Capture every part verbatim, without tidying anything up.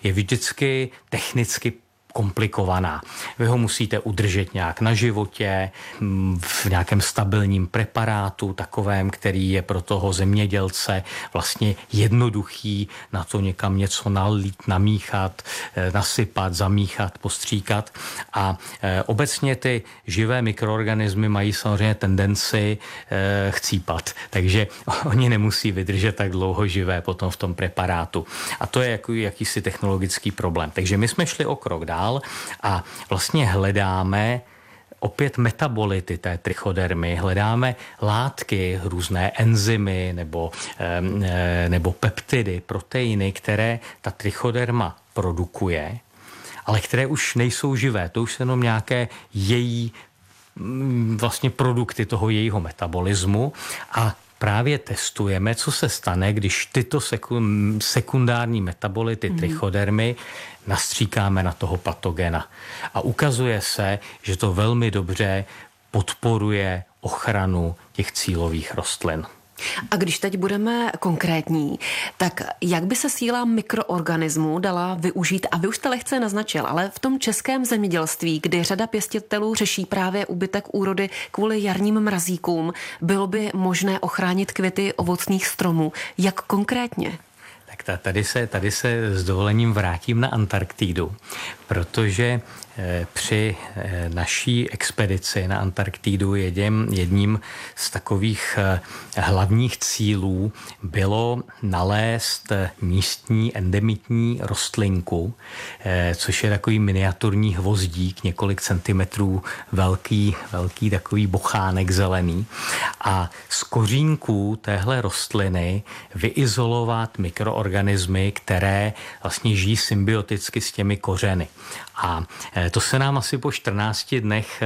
je vždycky technicky komplikovaná. Vy ho musíte udržet nějak na životě, v nějakém stabilním preparátu, takovém, který je pro toho zemědělce vlastně jednoduchý na to někam něco nalít, namíchat, nasypat, zamíchat, postříkat. A obecně ty živé mikroorganismy mají samozřejmě tendenci chcípat, takže oni nemusí vydržet tak dlouho živé potom v tom preparátu. A to je jaký, jakýsi technologický problém. Takže my jsme šli o krok dál a vlastně hledáme opět metabolity té trichodermy, hledáme látky, různé enzymy nebo, nebo peptidy, proteiny, které ta trichoderma produkuje, ale které už nejsou živé. To už jsou jenom nějaké její vlastně produkty toho jejího metabolismu a právě testujeme, co se stane, když tyto sekundární metabolity trichodermy nastříkáme na toho patogena. A ukazuje se, že to velmi dobře podporuje ochranu těch cílových rostlin. A když teď budeme konkrétní, tak jak by se síla mikroorganismů dala využít, a vy už jste lehce naznačil, ale v tom českém zemědělství, kdy řada pěstitelů řeší právě úbytek úrody kvůli jarním mrazíkům, bylo by možné ochránit květy ovocných stromů. Jak konkrétně? Tak tady se, tady se s dovolením vrátím na Antarktidu, protože při naší expedici na Antarktidu jedním, jedním z takových hlavních cílů bylo nalézt místní endemitní rostlinku, což je takový miniaturní hvozdík, několik centimetrů velký, velký takový bochánek zelený. A z kořínků téhle rostliny vyizolovat mikroorganismy, které vlastně žijí symbioticky s těmi kořeny. A to se nám asi po čtrnácti dnech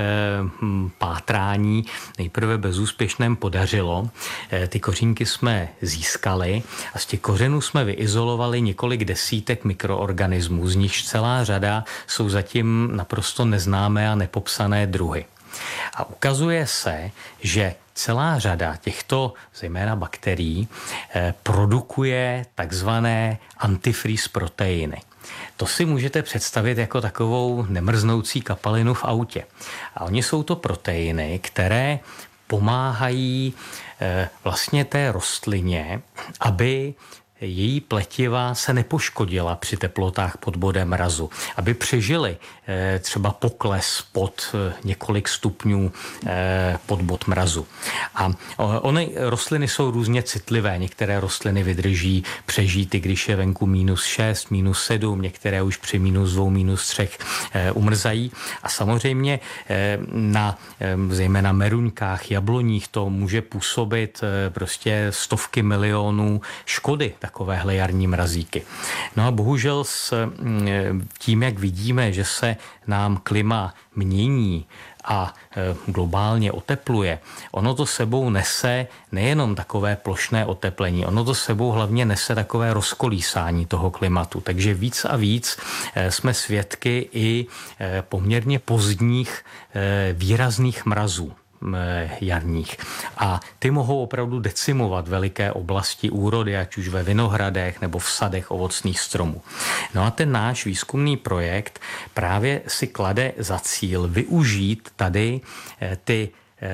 pátrání nejprve bezúspěšném podařilo. Ty kořínky jsme získali a z těch kořenů jsme vyizolovali několik desítek mikroorganismů, z nichž celá řada jsou zatím naprosto neznámé a nepopsané druhy. A ukazuje se, že celá řada těchto, zejména bakterií, produkuje takzvané antifreeze proteiny. To si můžete představit jako takovou nemrznoucí kapalinu v autě. A oni jsou to proteiny, které pomáhají vlastně té rostlině, aby její pletiva se nepoškodila při teplotách pod bodem mrazu, aby přežili třeba pokles pod několik stupňů pod bod mrazu. A ony rostliny jsou různě citlivé. Některé rostliny vydrží přežít, i když je venku minus šest, minus sedm, některé už při minus dvou, minus třech umrzají. A samozřejmě na zejména meruňkách, jabloních to může působit prostě stovky milionů škody, takovéhle jarní mrazíky. No a bohužel s tím, jak vidíme, že se nám klima mění a globálně otepluje, ono to sebou nese nejenom takové plošné oteplení, ono to sebou hlavně nese takové rozkolísání toho klimatu. Takže víc a víc jsme svědky i poměrně pozdních výrazných mrazů jarních. A ty mohou opravdu decimovat veliké oblasti úrody, ať už ve vinohradech nebo v sadech ovocných stromů. No a ten náš výzkumný projekt právě si klade za cíl využít tady ty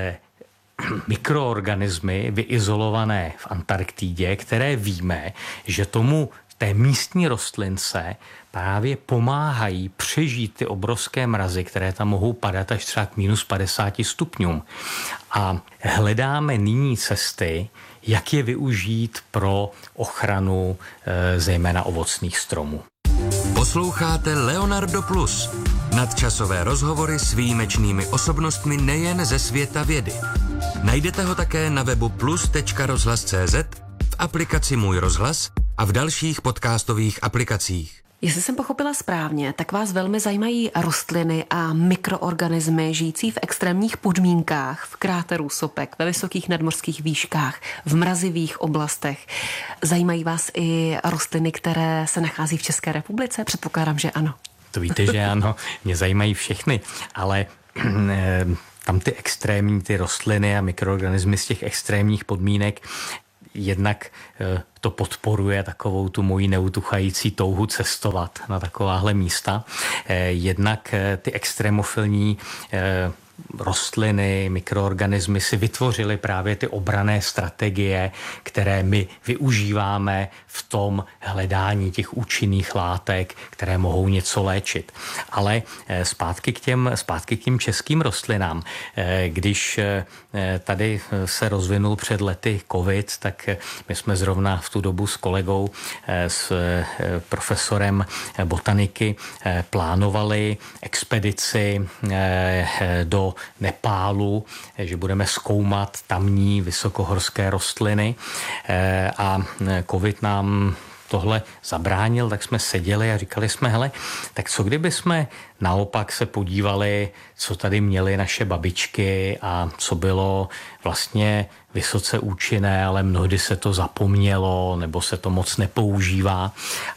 mikroorganismy vyizolované v Antarktidě, které víme, že tomu té místní rostlince právě pomáhají přežít ty obrovské mrazy, které tam mohou padat až třeba k minus padesáti stupňům. A hledáme nyní cesty, jak je využít pro ochranu e, zejména ovocných stromů. Posloucháte Leonardo Plus. Nadčasové rozhovory s výjimečnými osobnostmi nejen ze světa vědy. Najdete ho také na webu plus tečka rozhlas tečka cé zet, v aplikaci Můj rozhlas a v dalších podcastových aplikacích. Jestli jsem pochopila správně, tak vás velmi zajímají rostliny a mikroorganismy žijící v extrémních podmínkách, v kráteru sopek, ve vysokých nadmořských výškách, v mrazivých oblastech. Zajímají vás i rostliny, které se nachází v České republice? Předpokládám, že ano. To víte, že ano. Mě zajímají všechny, ale tam ty extrémní, ty rostliny a mikroorganismy z těch extrémních podmínek, jednak to podporuje takovou tu moji neutuchající touhu cestovat na takováhle místa. Jednak ty extremofilní rostliny, mikroorganismy si vytvořily právě ty obranné strategie, které my využíváme v tom hledání těch účinných látek, které mohou něco léčit. Ale zpátky k těm, zpátky k těm českým rostlinám. Když tady se rozvinul před lety covid, tak my jsme zrovna v tu dobu s kolegou, s profesorem botaniky plánovali expedici do Nepálu, že budeme zkoumat tamní vysokohorské rostliny a covid nám tohle zabránil, tak jsme seděli a říkali jsme, hele, tak co kdyby jsme naopak se podívali, co tady měly naše babičky a co bylo vlastně vysoce účinné, ale mnohdy se to zapomnělo nebo se to moc nepoužívá.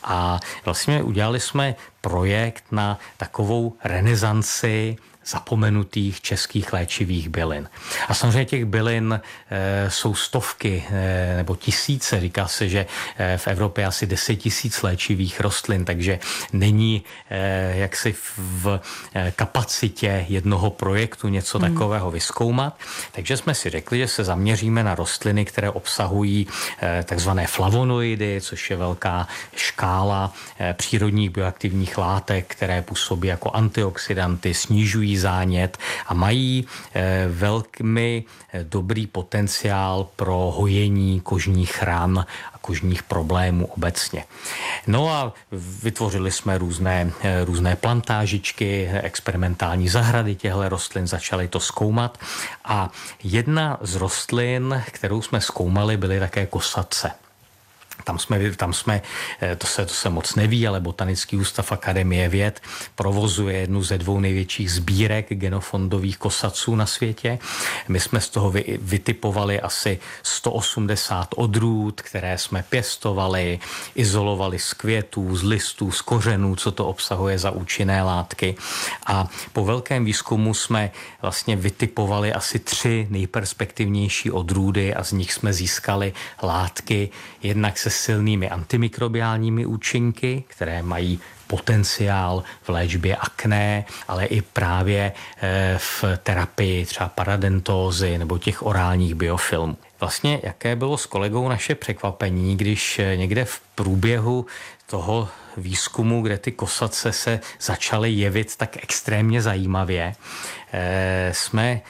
A vlastně udělali jsme projekt na takovou renesanci zapomenutých českých léčivých bylin. A samozřejmě těch bylin e, jsou stovky e, nebo tisíce. Říká se, že e, v Evropě asi deset tisíc léčivých rostlin, takže není e, jaksi v e, kapacitě jednoho projektu něco hmm. takového vyzkoumat. Takže jsme si řekli, že se zaměříme na rostliny, které obsahují e, takzvané flavonoidy, což je velká škála e, přírodních bioaktivních látek, které působí jako antioxidanty, snižují zánět a mají e, velmi dobrý potenciál pro hojení kožních ran a kožních problémů obecně. No a vytvořili jsme různé, různé plantážičky, experimentální zahrady těchto rostlin, začali to zkoumat a jedna z rostlin, kterou jsme zkoumali, byly také kosatce. Tam jsme, tam jsme to, se, to se moc neví, ale Botanický ústav Akademie věd provozuje jednu ze dvou největších sbírek genofondových kosaců na světě. My jsme z toho vy, vytipovali asi sto osmdesát odrůd, které jsme pěstovali, izolovali z květů, z listů, z kořenů, co to obsahuje za účinné látky. A po velkém výzkumu jsme vlastně vytipovali asi tři nejperspektivnější odrůdy a z nich jsme získali látky jednak se silnými antimikrobiálními účinky, které mají potenciál v léčbě akné, ale i právě v terapii třeba paradentózy nebo těch orálních biofilmů. Vlastně jaké bylo s kolegou naše překvapení, když někde v průběhu toho výzkumu, kde ty kosace se začaly jevit tak extrémně zajímavě, jsme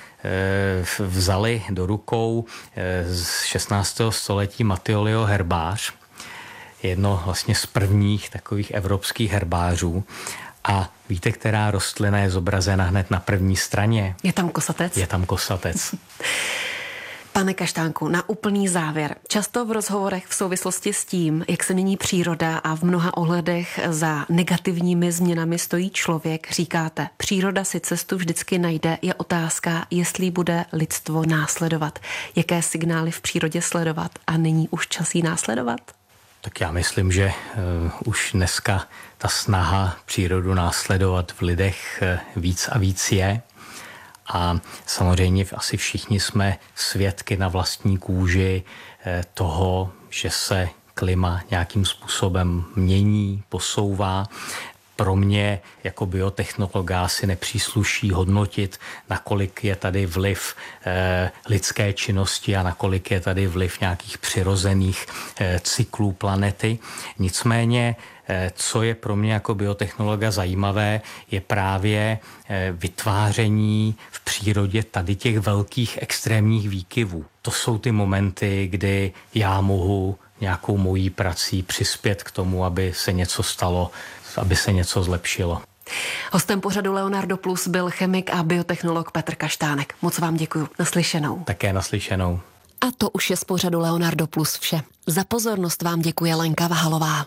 vzali do rukou z šestnáctého století Matthiolio herbář, jedno vlastně z prvních takových evropských herbářů. A víte, která rostlina je zobrazena hned na první straně? Je tam kosatec? Je tam kosatec. Pane Kaštánku, na úplný závěr. Často v rozhovorech v souvislosti s tím, jak se mění příroda a v mnoha ohledech za negativními změnami stojí člověk, říkáte, příroda si cestu vždycky najde, je otázka, jestli bude lidstvo následovat. Jaké signály v přírodě sledovat a není už čas jí následovat? Tak já myslím, že uh, už dneska ta snaha přírodu následovat v lidech uh, víc a víc je. A samozřejmě asi všichni jsme svědky na vlastní kůži toho, že se klima nějakým způsobem mění, posouvá. Pro mě jako biotechnologa si nepřísluší hodnotit, nakolik je tady vliv eh, lidské činnosti a nakolik je tady vliv nějakých přirozených eh, cyklů planety. Nicméně co je pro mě jako biotechnologa zajímavé, je právě vytváření v přírodě tady těch velkých extrémních výkyvů. To jsou ty momenty, kdy já mohu nějakou mojí prací přispět k tomu, aby se něco stalo, aby se něco zlepšilo. Hostem pořadu Leonardo Plus byl chemik a biotechnolog Petr Kaštánek. Moc vám děkuju. Naslyšenou. Také naslyšenou. A to už je z pořadu Leonardo Plus vše. Za pozornost vám děkuje Lenka Vahalová.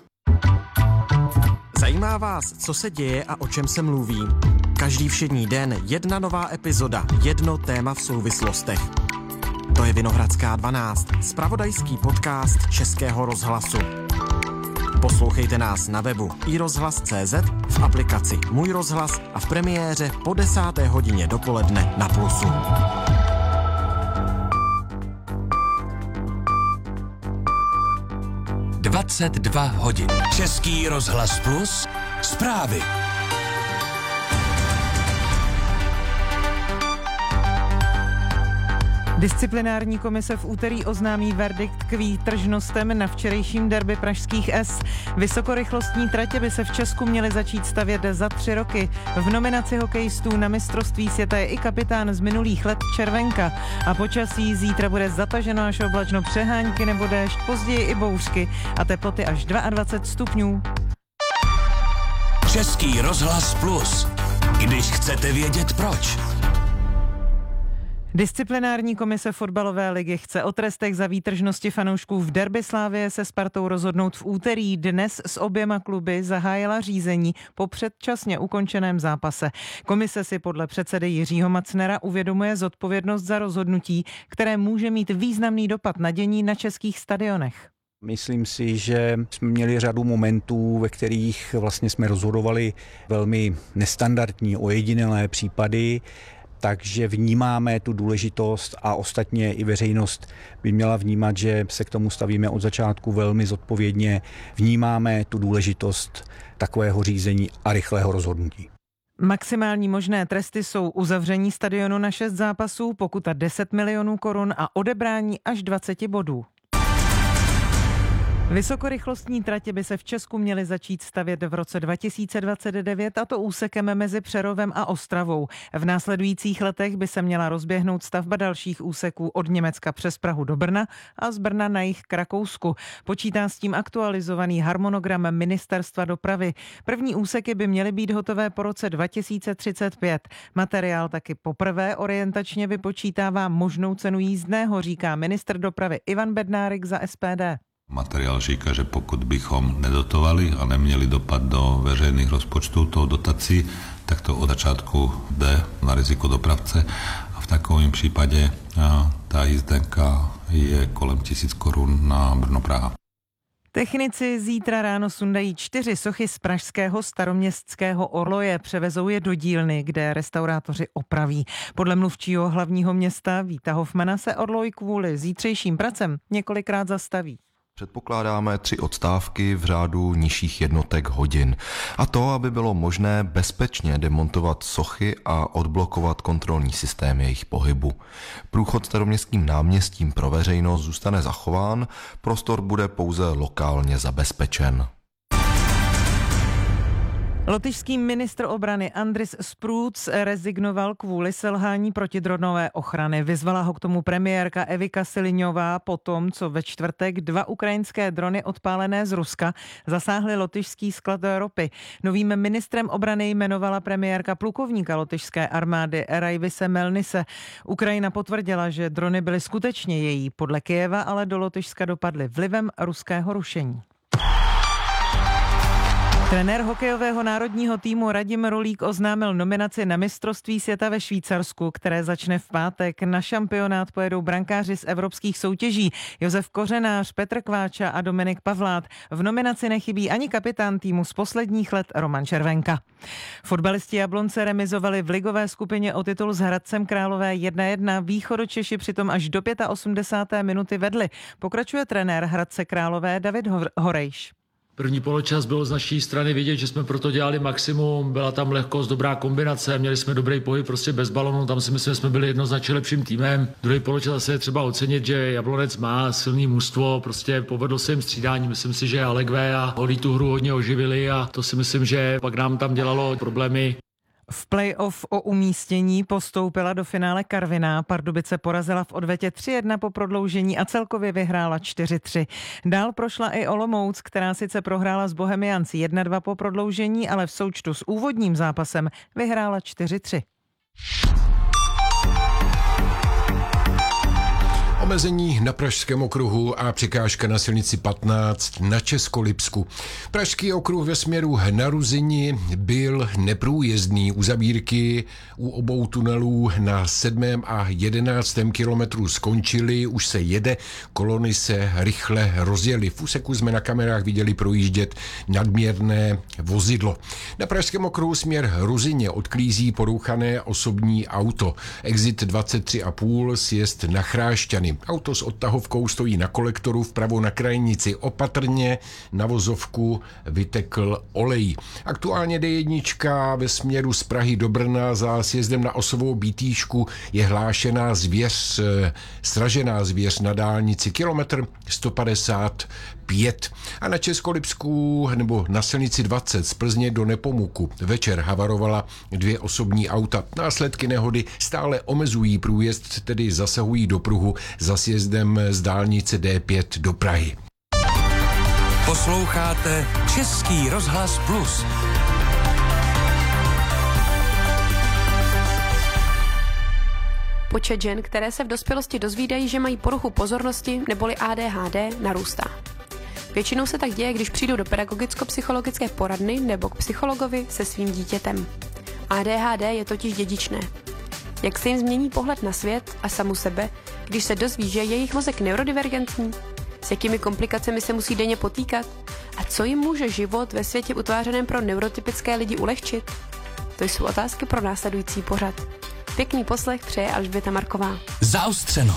Zajímá vás, co se děje a o čem se mluví? Každý všední den jedna nová epizoda, jedno téma v souvislostech. To je Vinohradská dvanáct, zpravodajský podcast Českého rozhlasu. Poslouchejte nás na webu i rozhlas tečka cé zet, v aplikaci Můj rozhlas a v premiéře po desáté hodině dopoledne na Plusu. dvacet dva hodin. Český rozhlas Plus, zprávy. Disciplinární komise v úterý oznámí verdikt k výtržnostem na včerejším derby pražských S. Vysokorychlostní tratě by se v Česku měly začít stavět za tři roky. V nominaci hokejistů na mistrovství světa je i kapitán z minulých let Červenka. A počasí zítra bude zataženo až oblačno, přehánky nebo déšť, později i bouřky a teploty až dvacet dva stupňů. Český rozhlas Plus. Když chcete vědět proč. Disciplinární komise fotbalové ligy chce o trestech za výtržnosti fanoušků v derby Slavie se Spartou rozhodnout v úterý. Dnes s oběma kluby zahájila řízení po předčasně ukončeném zápase. Komise si podle předsedy Jiřího Macnera uvědomuje zodpovědnost za rozhodnutí, které může mít významný dopad na dění na českých stadionech. Myslím si, že jsme měli řadu momentů, ve kterých vlastně jsme rozhodovali velmi nestandardní, ojedinělé případy, takže vnímáme tu důležitost a ostatně i veřejnost by měla vnímat, že se k tomu stavíme od začátku velmi zodpovědně. Vnímáme tu důležitost takového řízení a rychlého rozhodnutí. Maximální možné tresty jsou uzavření stadionu na šest zápasů, pokuta deset milionů korun a odebrání až dvacet bodů. Vysokorychlostní tratě by se v Česku měly začít stavět v roce dva tisíce dvacet devět, a to úsekem mezi Přerovem a Ostravou. V následujících letech by se měla rozběhnout stavba dalších úseků od Německa přes Prahu do Brna a z Brna na jih k Rakousku. Počítá s tím aktualizovaný harmonogram Ministerstva dopravy. První úseky by měly být hotové po roce dva tisíce třicet pět. Materiál taky poprvé orientačně vypočítává možnou cenu jízdného, říká ministr dopravy Ivan Bednárik za S P D. Materiál říká, že pokud bychom nedotovali a neměli dopad do veřejných rozpočtů toho dotací, tak to od začátku jde na riziko dopravce a v takovém případě ta jízdenka je kolem tisíc korun na Brno-Praha. Technici zítra ráno sundají čtyři sochy z pražského staroměstského orloje. Převezou je do dílny, kde restaurátoři opraví. Podle mluvčího hlavního města Víta Hofmana se orloj kvůli zítřejším pracem několikrát zastaví. Předpokládáme tři odstávky v řádu nižších jednotek hodin. A to, aby bylo možné bezpečně demontovat sochy a odblokovat kontrolní systém jejich pohybu. Průchod Staroměstským náměstím pro veřejnost zůstane zachován, prostor bude pouze lokálně zabezpečen. Lotyšský ministr obrany Andris Sprůc rezignoval kvůli selhání protidronové ochrany. Vyzvala ho k tomu premiérka Evika Siliňová po tom, co ve čtvrtek dva ukrajinské drony odpálené z Ruska zasáhly lotyšský sklad ropy. Novým ministrem obrany jmenovala premiérka plukovníka lotyšské armády Raivise Melnise. Ukrajina potvrdila, že drony byly skutečně její. Podle Kyjeva ale do Lotyšska dopadly vlivem ruského rušení. Trenér hokejového národního týmu Radim Rolík oznámil nominaci na mistrovství světa ve Švýcarsku, které začne v pátek. Na šampionát pojedou brankáři z evropských soutěží Josef Kořenář, Petr Kváča a Dominik Pavlát. V nominaci nechybí ani kapitán týmu z posledních let Roman Červenka. Fotbalisti Jablonce remizovali v ligové skupině o titul s Hradcem Králové jedna jedna. Východočeši přitom až do osmdesáté páté minuty vedli. Pokračuje trenér Hradce Králové David Horejš. První poločas bylo z naší strany vidět, že jsme proto dělali maximum, byla tam lehkost, dobrá kombinace, měli jsme dobrý pohyb prostě bez balonu, tam si myslím, že jsme byli jednoznačně lepším týmem. Druhý poločas zase je třeba ocenit, že Jablonec má silný mužstvo, prostě povedlo se jim střídání, myslím si, že Allegvé a Holí tu hru hodně oživili a to si myslím, že pak nám tam dělalo problémy. V play-off o umístění postoupila do finále Karviná. Pardubice porazila v odvetě tři jedna po prodloužení a celkově vyhrála čtyři tři. Dál prošla i Olomouc, která sice prohrála s Bohemians jedna dva po prodloužení, ale v součtu s úvodním zápasem vyhrála čtyři tři. Omezení na Pražském okruhu a překážka na silnici patnáct na Českolipsku. Pražský okruh ve směru na Ruzini byl neprůjezdný. Uzavírky u obou tunelů na sedmém a jedenáctém kilometru skončily, už se jede, kolony se rychle rozjely. V úseku jsme na kamerách viděli projíždět nadměrné vozidlo. Na pražském okruhu směr Ruzyně odklízí porouchané osobní auto. Exit dvacet tři a půl, sjezd na Chrášťany. Auto s odtahovkou stojí na kolektoru vpravo na krajnici. Opatrně na vozovku vytekl olej. Aktuálně D jedna ve směru z Prahy do Brna za sjezdem na Osovou Bítýšku je hlášená zvěř, sražená zvěř na dálnici kilometr sto padesát pět. A na Českolipsku nebo na silnici dvacet z Plzně do Nepomuku večer havarovala dvě osobní auta. Následky nehody stále omezují průjezd, tedy zasahují do pruhu za sjezdem z dálnice D pět do Prahy. Posloucháte Český rozhlas Plus. Počet žen, které se v dospělosti dozvídají, že mají poruchu pozornosti neboli A D H D, narůstá. Většinou se tak děje, když přijdou do pedagogicko-psychologické poradny nebo k psychologovi se svým dítětem. A D H D je totiž dědičné. Jak se jim změní pohled na svět a samu sebe, když se dozví, že je jejich mozek neurodivergentní? S jakými komplikacemi se musí denně potýkat? A co jim může život ve světě utvářeném pro neurotypické lidi ulehčit? To jsou otázky pro následující pořad. Pěkný poslech přeje Alžběta Marková. Zaostřeno.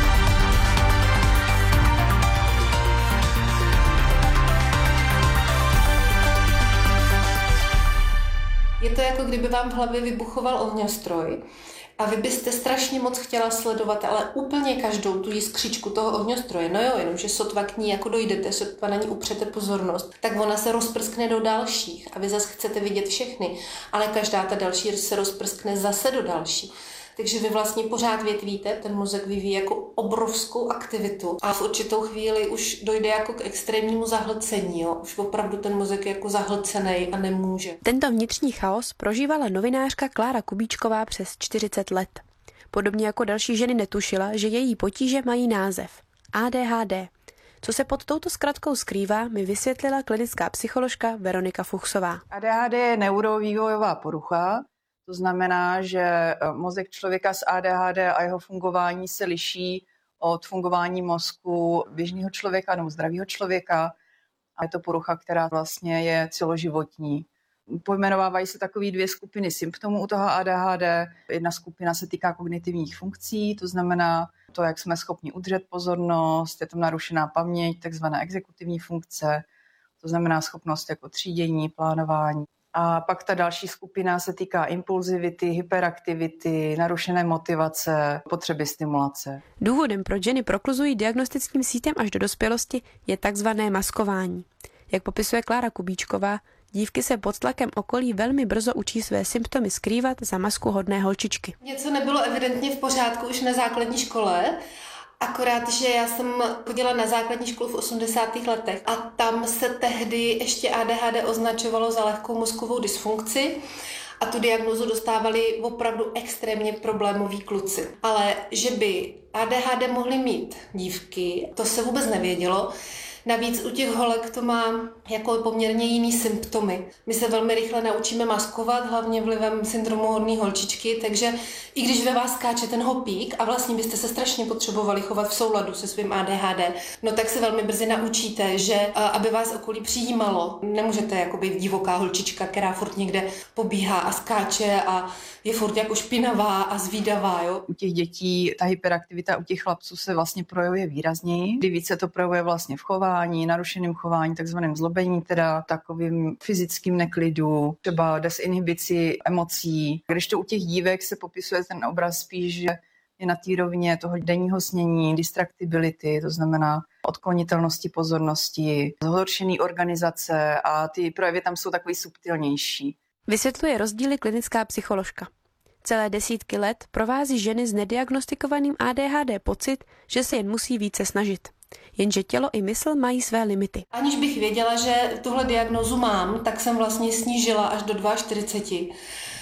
Je to jako kdyby vám v hlavě vybuchoval ohňostroj a vy byste strašně moc chtěla sledovat, ale úplně každou tu jiskřičku toho ohňostroje. No jo, jenomže sotva k ní jako dojdete, sotva na ní upřete pozornost, tak ona se rozprskne do dalších a vy zase chcete vidět všechny, ale každá ta další se rozprskne zase do další. Takže vy vlastně pořád větvíte, ten mozek vyvíjí jako obrovskou aktivitu a v určitou chvíli už dojde jako k extrémnímu zahlcení. Jo? Už opravdu ten mozek je jako zahlcený a nemůže. Tento vnitřní chaos prožívala novinářka Klára Kubíčková přes čtyřicet let. Podobně jako další ženy netušila, že její potíže mají název A D H D. Co se pod touto zkratkou skrývá, mi vysvětlila klinická psycholožka Veronika Fuchsová. A D H D je neurovývojová porucha. To znamená, že mozek člověka s A D H D a jeho fungování se liší od fungování mozku běžného člověka nebo zdravého člověka. A je to porucha, která vlastně je celoživotní. Pojmenovávají se takové dvě skupiny symptomů u toho A D H D. Jedna skupina se týká kognitivních funkcí, to znamená to, jak jsme schopni udržet pozornost, je tam narušená paměť, takzvaná exekutivní funkce, to znamená schopnost jako třídění, plánování. A pak ta další skupina se týká impulzivity, hyperaktivity, narušené motivace, potřeby stimulace. Důvodem, proč ženy prokluzují diagnostickým sítem až do dospělosti, je takzvané maskování. Jak popisuje Klára Kubíčková, dívky se pod tlakem okolí velmi brzo učí své symptomy skrývat za masku hodné holčičky. Něco nebylo evidentně v pořádku už na základní škole, akorát, že já jsem chodila na základní školu v osmdesátých letech a tam se tehdy ještě A D H D označovalo za lehkou mozkovou dysfunkci a tu diagnózu dostávali opravdu extrémně problémoví kluci. Ale že by A D H D mohly mít dívky, to se vůbec nevědělo. Navíc u těch holek to má jako poměrně jiný symptomy. My se velmi rychle naučíme maskovat, hlavně vlivem syndromu hodné holčičky, takže i když ve vás skáče ten hopík a vlastně byste se strašně potřebovali chovat v souladu se svým A D H D, no tak se velmi brzy naučíte, že aby vás okolí přijímalo, nemůžete jako být divoká holčička, která furt někde pobíhá a skáče a je furt jako špinavá a zvídavá. Jo? U těch dětí ta hyperaktivita u těch chlapců se vlastně projevuje výrazněji, kdy více to projevuje vlastně v chování, narušeným chování, takzvaném zlobení, teda takovým fyzickým neklidu, třeba desinhibici emocí. Když to u těch dívek se popisuje ten obraz spíš, že je na té rovině toho denního snění, distractibility, to znamená odklonitelnosti pozornosti, zhoršený organizace a ty projevy tam jsou takový subtilnější. Vysvětluje rozdíly klinická psycholožka. Celé desítky let provází ženy s nediagnostikovaným A D H D pocit, že se jen musí více snažit. Jenže tělo i mysl mají své limity. Aniž bych věděla, že tuhle diagnózu mám, tak jsem vlastně snížila až do čtyřicet dva.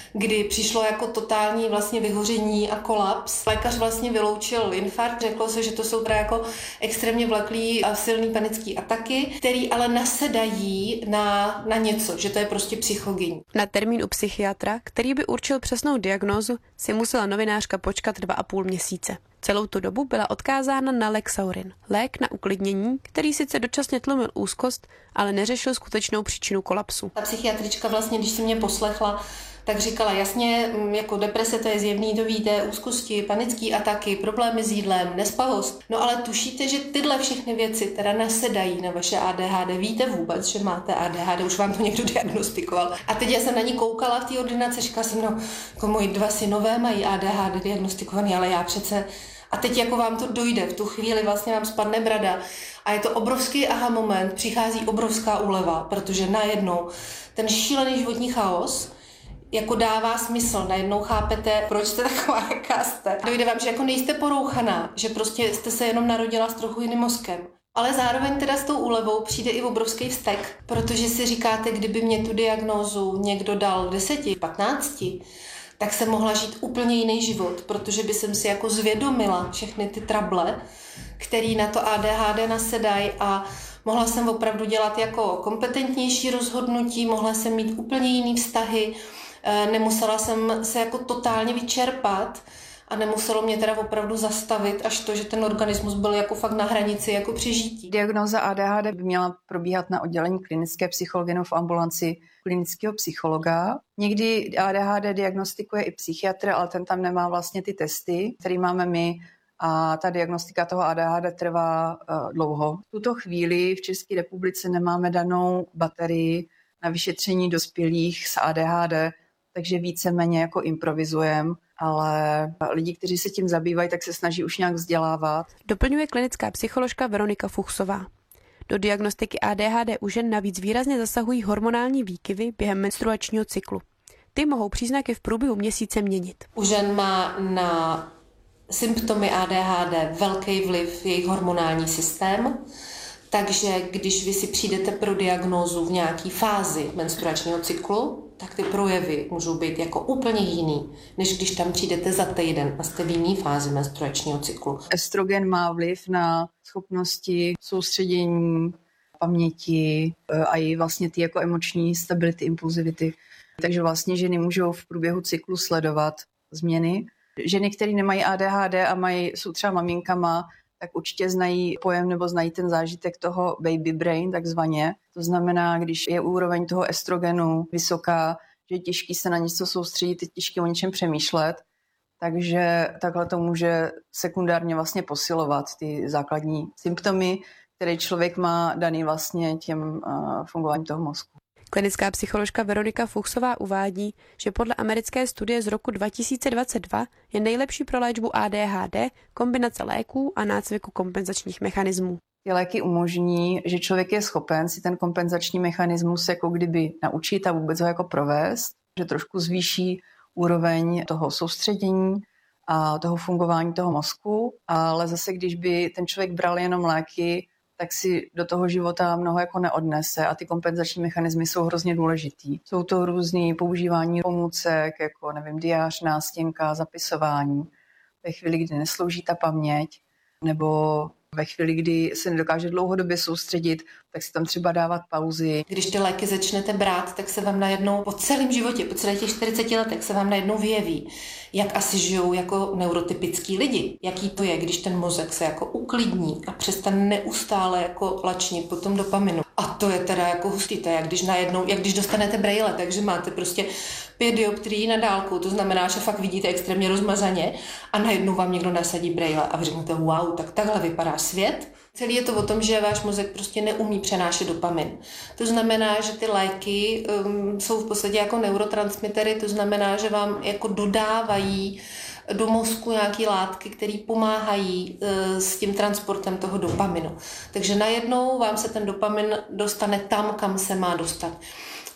kdy přišlo jako totální vlastně vyhoření a kolaps. Lékař vlastně vyloučil infarkt, řeklo se, že to jsou teda jako extrémně vleklý a silný panický ataky, který ale nasedají na, na něco, že to je prostě psychogenní. Na termín u psychiatra, který by určil přesnou diagnózu, si musela novinářka počkat dva a půl měsíce. Celou tu dobu byla odkázána na Lexaurin, lék na uklidnění, který sice dočasně tlumil úzkost, ale neřešil skutečnou příčinu kolapsu. Ta psychiatrička vlastně, když si mě poslechla, tak říkala jasně, jako deprese to je zjevný, to víte, úzkosti, panické ataky, problémy s jídlem, nespavost. No ale tušíte, že tyhle všechny věci teda nasedají na vaše A D H D. Víte vůbec, že máte A D H D, už vám to někdo diagnostikoval. A teď já jsem na ní koukala v té ordinaci, říkala jsem, no, jako moji dva synové mají A D H D diagnostikovaný, ale já přece... A teď jako vám to dojde, v tu chvíli vlastně vám spadne brada a je to obrovský aha moment, přichází obrovská úleva, protože najednou ten šílený životní chaos jako dává smysl, najednou chápete, proč jste taková, jaká jste. Dojde vám, že jako nejste porouchaná, že prostě jste se jenom narodila s trochu jiným mozkem. Ale zároveň teda s tou úlevou přijde i obrovský vztek, protože si říkáte, kdyby mě tu diagnózu někdo dal deseti, patnácti, tak jsem mohla žít úplně jiný život, protože by jsem si jako zvědomila všechny ty trable, který na to A D H D nasedají a mohla jsem opravdu dělat jako kompetentnější rozhodnutí, mohla jsem mít úplně jiný vztahy, nemusela jsem se jako totálně vyčerpat a nemuselo mě teda opravdu zastavit až to, že ten organismus byl jako fakt na hranici jako přežití. Diagnóza A D H D by měla probíhat na oddělení klinické psychologie v ambulanci klinického psychologa. Někdy A D H D diagnostikuje i psychiatr, ale ten tam nemá vlastně ty testy, které máme my, a ta diagnostika toho A D H D trvá uh, dlouho. V tuto chvíli v České republice nemáme danou baterii na vyšetření dospělých s A D H D, takže víceméně jako improvizujeme, ale lidi, kteří se tím zabývají, tak se snaží už nějak vzdělávat. Doplňuje klinická psycholožka Veronika Fuchsová. Do diagnostiky A D H D u žen navíc výrazně zasahují hormonální výkyvy během menstruačního cyklu. Ty mohou příznaky v průběhu měsíce měnit. U žen má na symptomy A D H D velký vliv jejich hormonální systém, takže když vy si přijdete pro diagnózu v nějaké fázi menstruačního cyklu, tak ty projevy můžou být jako úplně jiný, než když tam přijdete za týden a jste v jiné fázi menstruačního cyklu. Estrogen má vliv na schopnosti soustředění, paměti a i vlastně ty jako emoční stability, impulzivity. Takže vlastně ženy můžou v průběhu cyklu sledovat změny. Ženy, které nemají A D H D a mají, jsou třeba maminkama, tak určitě znají pojem nebo znají ten zážitek toho baby brain takzvaně. To znamená, když je úroveň toho estrogenu vysoká, že je těžký se na něco soustředit, je těžké o něčem přemýšlet, takže takhle to může sekundárně vlastně posilovat ty základní symptomy, které člověk má daný vlastně těm uh, fungováním toho mozku. Klinická psycholožka Veronika Fuchsová uvádí, že podle americké studie z roku dva tisíce dvacet dva je nejlepší pro léčbu A D H D kombinace léků a nácviku kompenzačních mechanismů. Ty léky umožní, že člověk je schopen si ten kompenzační mechanismus jako kdyby naučit a vůbec ho jako provést, že trošku zvýší úroveň toho soustředění a toho fungování toho mozku, ale zase když by ten člověk bral jenom léky, tak si do toho života mnoho jako neodnese a ty kompenzační mechanismy jsou hrozně důležitý. Jsou to různý používání pomůcek, jako nevím, diář, nástěnka, zapisování, ve chvíli, kdy neslouží ta paměť, nebo ve chvíli, kdy se nedokáže dlouhodobě soustředit, tak si tam třeba dávat pauzy. Když ty léky začnete brát, tak se vám najednou po celém životě, po celých těch čtyřiceti letech se vám najednou vyjeví, jak asi žijou jako neurotypický lidi. Jaký to je, když ten mozek se jako uklidní a přestane neustále jako lačnit po tom dopaminu. A to je teda jako hustý, to je jak když najednou, jak když dostanete brejle, takže máte prostě pět dioptrií na dálku, to znamená, že fakt vidíte extrémně rozmazaně a najednou vám někdo nasadí brejle a vy řeknete, wow, tak takhle vypadá svět. Celý je to o tom, že váš mozek prostě neumí přenášet dopamin. To znamená, že ty léky um, jsou v podstatě jako neurotransmitery, to znamená, že vám jako dodávají do mozku nějaké látky, které pomáhají uh, s tím transportem toho dopaminu. Takže najednou vám se ten dopamin dostane tam, kam se má dostat.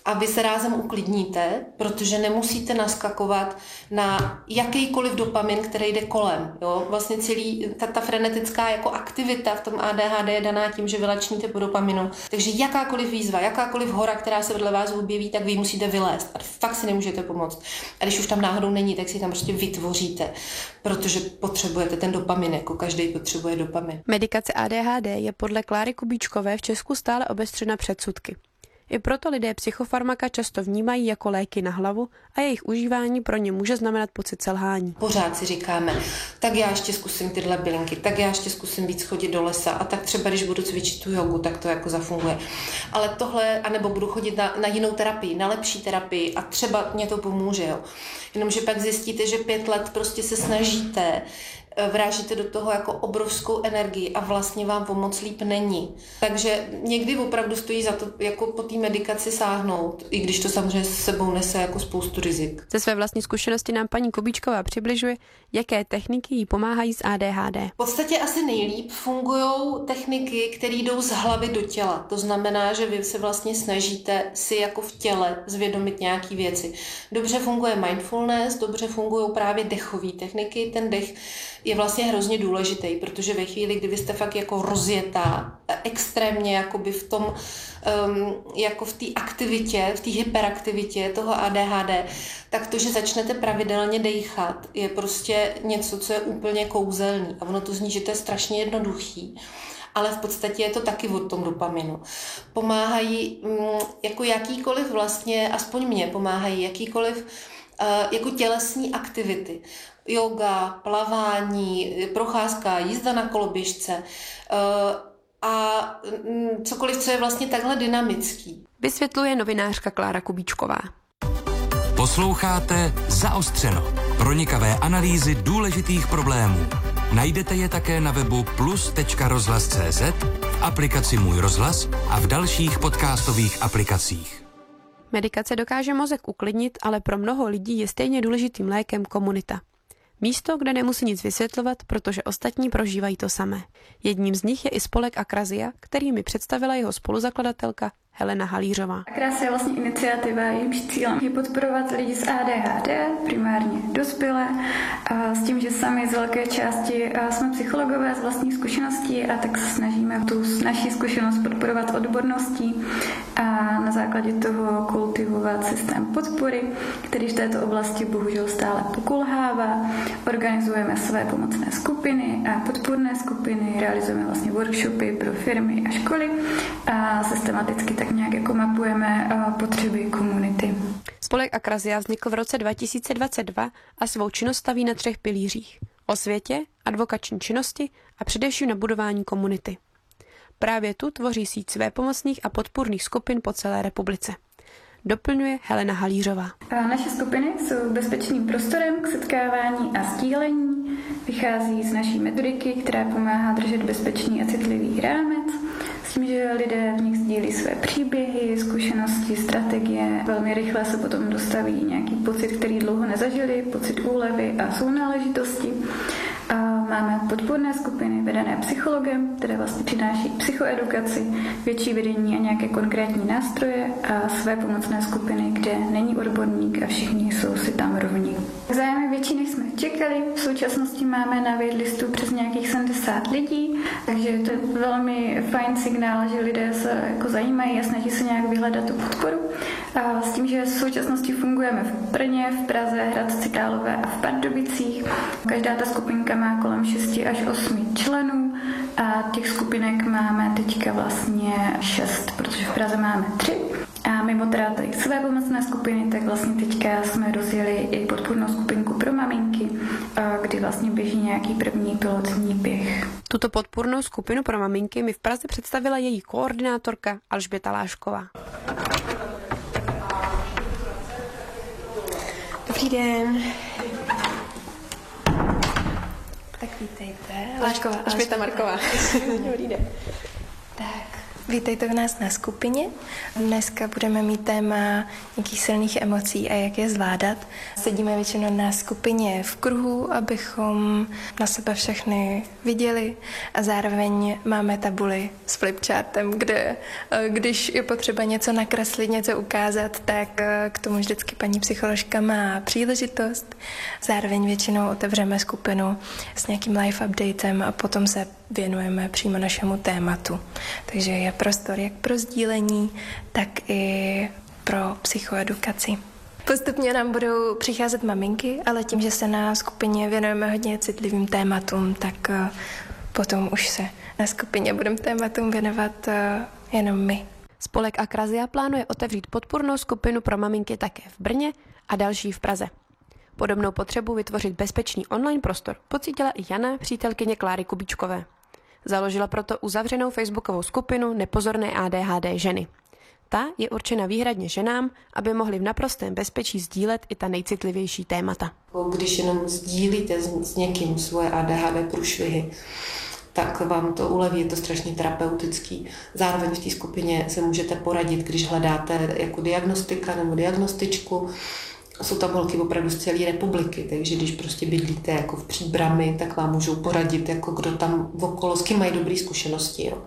a vy se rázem uklidníte, protože nemusíte naskakovat na jakýkoliv dopamin, který jde kolem. Jo? Vlastně celý, ta, ta frenetická jako aktivita v tom A D H D je daná tím, že vylačníte po dopaminu. Takže jakákoliv výzva, jakákoliv hora, která se vedle vás objeví, tak vy musíte vylézt. A fakt si nemůžete pomoct. A když už tam náhodou není, tak si tam prostě vytvoříte, protože potřebujete ten dopamin, jako každý potřebuje dopamin. Medikace A D H D je podle Kláry Kubíčkové v Česku stále obestřena předsudky. I proto lidé psychofarmaka často vnímají jako léky na hlavu a jejich užívání pro ně může znamenat pocit selhání. Pořád si říkáme, tak já ještě zkusím tyhle bylinky, tak já ještě zkusím víc chodit do lesa a tak třeba když budu cvičit tu jogu, tak to jako zafunguje. Ale tohle, anebo budu chodit na, na jinou terapii, na lepší terapii a třeba mě to pomůže. Jo. Jenomže pak zjistíte, že pět let prostě se snažíte, vrážíte do toho jako obrovskou energii a vlastně vám pomoc líp není. Takže někdy opravdu stojí za to jako po té medikaci sáhnout, i když to samozřejmě s sebou nese jako spoustu rizik. Ze své vlastní zkušenosti nám paní Kubíčková přibližuje, jaké techniky jí pomáhají s A D H D. V podstatě asi nejlíp fungují techniky, které jdou z hlavy do těla. To znamená, že vy se vlastně snažíte si jako v těle zvědomit nějaké věci. Dobře funguje mindfulness, dobře fungují právě dechové techniky. Ten dech je vlastně hrozně důležitý, protože ve chvíli, kdy vy jste fakt jako rozjetá, extrémně jakoby v tom, um, jako v té aktivitě, v té hyperaktivitě toho A D H D, tak to, že začnete pravidelně dejchat, je prostě něco, co je úplně kouzelný. A ono to zní, že to je strašně jednoduchý. Ale v podstatě je to taky o tom dopaminu. Pomáhají um, jako jakýkoliv vlastně, aspoň mě pomáhají jakýkoliv uh, jako tělesní aktivity. Yoga, plavání, procházka, jízda na koloběžce a cokoliv, co je vlastně takhle dynamický. Vysvětluje novinářka Klára Kubíčková. Posloucháte Zaostřeno. Pronikavé analýzy důležitých problémů. Najdete je také na webu plus tečka rozhlas tečka cé zet, v aplikaci Můj rozhlas a v dalších podcastových aplikacích. Medikace dokáže mozek uklidnit, ale pro mnoho lidí je stejně důležitým lékem komunita. Místo, kde nemusí nic vysvětlovat, protože ostatní prožívají to samé. Jedním z nich je i spolek Akrazia, který mi představila jeho spoluzakladatelka Helena Halířová. Akrazia je vlastně iniciativa, jejímž cílem je podporovat lidi s A D H D, primárně dospělé, a s tím, že sami z velké části jsme psychologové z vlastních zkušeností a tak se snažíme tu naši zkušenost podporovat odborností a na základě toho kultivovat systém podpory, který v této oblasti bohužel stále pokulhává. Organizujeme své pomocné skupiny a podpůrné skupiny, realizujeme vlastně workshopy pro firmy a školy a systematicky tak nějak jako mapujeme potřeby komunity. Spolek Akrazia vznikl v roce dva tisíce dvacet dva a svou činnost staví na třech pilířích. Osvětě, advokační činnosti a především na budování komunity. Právě tu tvoří síť svépomocných a podpůrných skupin po celé republice. Doplňuje Helena Halířová. A naše skupiny jsou bezpečným prostorem k setkávání a sdílení. Vychází z naší metodiky, která pomáhá držet bezpečný a citlivý rámec. S tím, že lidé v nich sdílí své příběhy, zkušenosti, strategie. Velmi rychle se potom dostaví nějaký pocit, který dlouho nezažili, pocit úlevy a sounáležitosti. A máme podpůrné skupiny vedené psychologem, které vlastně přináší psychoedukaci, větší vedení a nějaké konkrétní nástroje a své pomocné skupiny, kde není odborník a všichni jsou si tam rovní. Zájem je větší, než jsme čekali. V současnosti máme na waitlistu přes nějakých sedmdesát lidí, takže to je velmi fajn signál, že lidé se jako zajímají a snaží se nějak vyhledat tu podporu. A s tím, že v současnosti fungujeme v Brně, v Praze, Hradci Králové a v Pardubicích. Každá ta skupinka má kolem šesti až osmi členů a těch skupinek máme teďka vlastně šest, protože v Praze máme tři. A mimo teda tady své pomocné skupiny, tak vlastně teďka jsme rozjeli i podpůrnou skupinku pro maminky, kdy vlastně běží nějaký první pilotní běh. Tuto podpůrnou skupinu pro maminky mi v Praze představila její koordinátorka Alžběta Lášková. Dobrý den. Tak vítejte. Lášková, Alžběta Marková. Dobrý den. Tak. Vítejte v nás na skupině. Dneska budeme mít téma nějakých silných emocí a jak je zvládat. Sedíme většinou na skupině v kruhu, abychom na sebe všechny viděli a zároveň máme tabuli s flipchartem, kde když je potřeba něco nakreslit, něco ukázat, tak k tomu vždycky paní psycholožka má příležitost. Zároveň většinou otevřeme skupinu s nějakým live updatem a potom se věnujeme přímo našemu tématu. Takže je prostor jak pro sdílení, tak i pro psychoedukaci. Postupně nám budou přicházet maminky, ale tím, že se na skupině věnujeme hodně citlivým tématům, tak potom už se na skupině budeme tématům věnovat jenom my. Spolek Akrazia plánuje otevřít podpůrnou skupinu pro maminky také v Brně a další v Praze. Podobnou potřebu vytvořit bezpečný online prostor pocítila i Jana, přítelkyně Kláry Kubíčkové. Založila proto uzavřenou facebookovou skupinu Nepozorné A D H D ženy. Ta je určena výhradně ženám, aby mohly v naprostém bezpečí sdílet i ta nejcitlivější témata. Když jenom sdílíte s někým svoje A D H D průšvihy, tak vám to uleví, je to strašně terapeutický. Zároveň v té skupině se můžete poradit, když hledáte jako diagnostika nebo diagnostičku. Jsou tam holky opravdu z celé republiky, takže když prostě bydlíte jako v Příbrami, tak vám můžou poradit, jako kdo tam okolo, s kým mají dobré zkušenosti. Jo.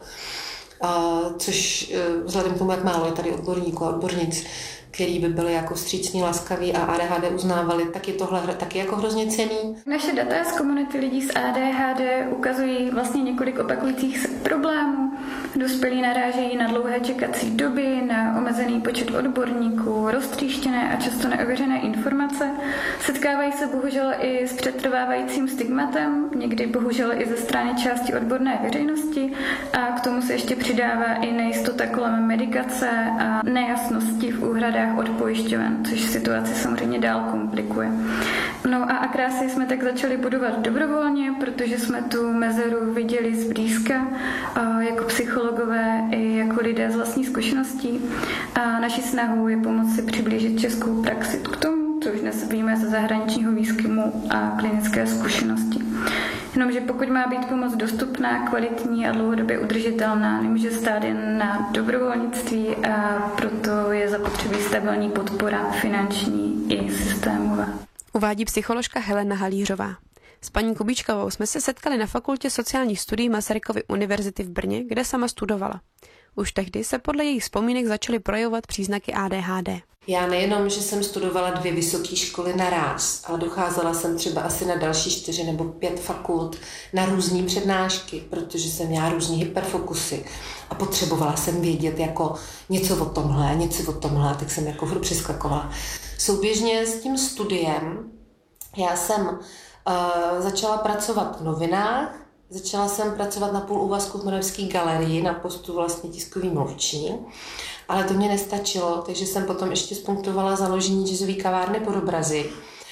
A, což vzhledem k tomu, jak málo je tady odborníků a odbornic, který by byli jako vstřícní, laskaví a A D H D uznávali, tak je tohle taky jako hrozně cenný. Naše data z komunity lidí s A D H D ukazují vlastně několik opakujících se problémů. Dospělí narážejí na dlouhé čekací doby, na omezený počet odborníků, roztříštěné a často neověřené informace. Setkávají se bohužel i s přetrvávajícím stigmatem, někdy bohužel i ze strany části odborné veřejnosti a k tomu se ještě přidává i nejistota kolem medikace a nejasnosti v úhradách od pojišťoven, což situaci samozřejmě dál komplikuje. No a Akrásy jsme tak začali budovat dobrovolně, protože jsme tu mezeru viděli zblízka jako psychologové i jako lidé z vlastní zkušeností a naší snahou je pomoci přiblížit českou praxi k tomu, co už dnes víme ze zahraničního výzkumu a klinické zkušenosti. Jenomže pokud má být pomoc dostupná, kvalitní a dlouhodobě udržitelná, nemůže stát jen na dobrovolnictví a proto je zapotřebí stabilní podpora finanční i systémová. Uvádí psycholožka Helena Halířová. S paní Kubíčkovou jsme se setkali na fakultě sociálních studií Masarykovy univerzity v Brně, kde sama studovala. Už tehdy se podle jejich vzpomínek začaly projevovat příznaky A D H D. Já nejenom, že jsem studovala dvě vysoké školy naráz, ale docházela jsem třeba asi na další čtyři nebo pět fakult na různé přednášky, protože jsem měla různý hyperfokusy a potřebovala jsem vědět jako něco o tomhle, něco o tomhle, tak jsem jako hru přeskakovala. Souběžně s tím studiem já jsem uh, začala pracovat v novinách, začala jsem pracovat na půl úvazku v Moravské galerii na postu vlastně tiskový mluvčí, ale to mě nestačilo, takže jsem potom ještě spunktovala založení jazzové kavárny Podobrazy.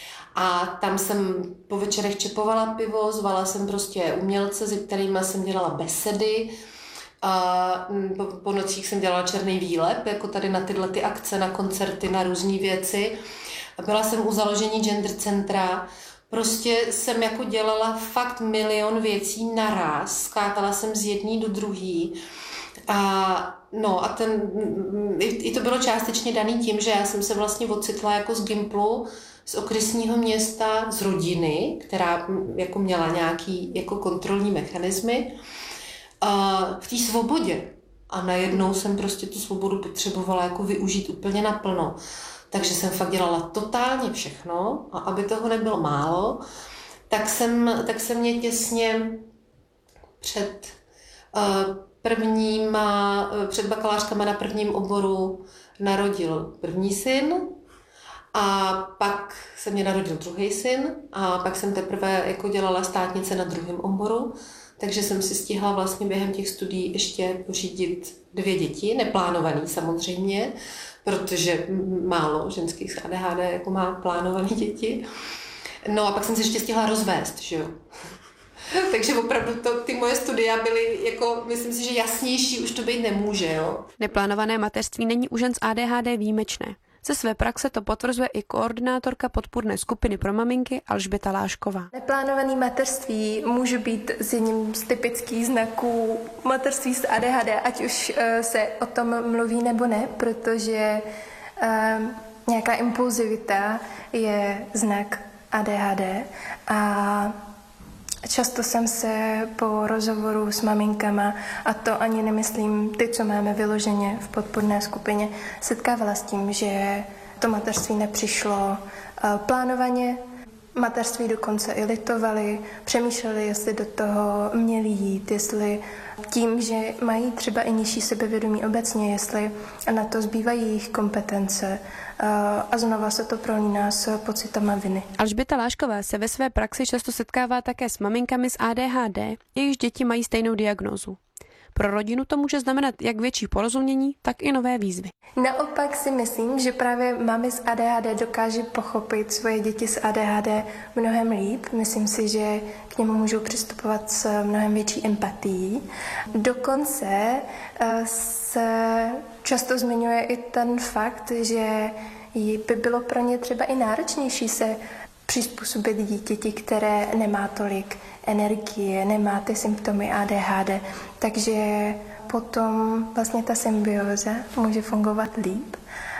A tam jsem po večerech čepovala pivo, zvala jsem prostě umělce, se kterými jsem dělala besedy. A po, po nocích jsem dělala černý výlep, jako tady na tyhle ty akce, na koncerty, na různé věci. A byla jsem u založení gender centra. Prostě jsem jako dělala fakt milion věcí naraz, skákala jsem z jedné do druhé. A no a ten, i, i to bylo částečně daný tím, že já jsem se vlastně ocitla jako z Gimplu, z okresního města, z rodiny, která jako měla nějaký jako kontrolní mechanismy, a v té svobodě. A najednou jsem prostě tu svobodu potřebovala jako využít úplně naplno. Takže jsem fakt dělala totálně všechno a aby toho nebylo málo, tak, jsem, tak se mě těsně před uh, prvníma, před bakalářkama na prvním oboru narodil první syn a pak se mě narodil druhý syn a pak jsem teprve jako dělala státnice na druhém oboru, takže jsem si stihla vlastně během těch studií ještě pořídit dvě děti, neplánovaný samozřejmě, protože málo ženských s A D H D jako má plánované děti. No a pak jsem se ještě stihla rozvést, že jo. Takže opravdu to, ty moje studia byly, jako, myslím si, že jasnější už to být nemůže, jo. Neplánované mateřství není u žen s A D H D výjimečné. Ze své praxe to potvrzuje i koordinátorka podpůrné skupiny pro maminky Alžběta Lášková. Neplánované mateřství může být z jedním z typických znaků mateřství s A D H D, ať už se o tom mluví nebo ne, protože uh, nějaká impulzivita je znak A D H D a často jsem se po rozhovoru s maminkama, a to ani nemyslím ty, co máme vyloženě v podpůrné skupině, setkávala s tím, že to mateřství nepřišlo plánovaně, mateřství dokonce i litovali, přemýšleli, jestli do toho měli jít, jestli tím, že mají třeba i nižší sebevědomí obecně, jestli na to zbývají jejich kompetence a znova se to prolíná s pocitama viny. Alžběta Lášková se ve své praxi často setkává také s maminkami s A D H D, jejichž děti mají stejnou diagnózu. Pro rodinu to může znamenat jak větší porozumění, tak i nové výzvy. Naopak si myslím, že právě mámy s A D H D dokáží pochopit svoje děti s A D H D mnohem líp. Myslím si, že k němu můžou přistupovat s mnohem větší empatií. Dokonce se často zmiňuje i ten fakt, že by bylo pro ně třeba i náročnější se přizpůsobit dítěti, které nemá tolik energie, nemá ty symptomy A D H D, takže potom vlastně ta symbioza může fungovat líp.